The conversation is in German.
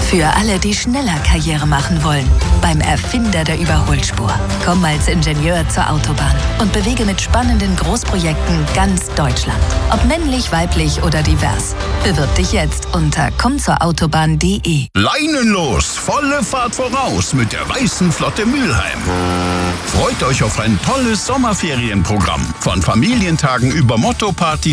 Für alle, die schneller Karriere machen wollen. Beim Erfinder der Überholspur. Komm als Ingenieur zur Autobahn und bewege mit spannenden Großprojekten ganz Deutschland. Ob männlich, weiblich oder divers. Bewirb dich jetzt unter kommzurautobahn.de. Leinenlos, volle Fahrt voraus mit der Weißen Flotte Mülheim. Freut euch auf ein tolles Sommerferienprogramm. Von Familientagen über Motto-Partys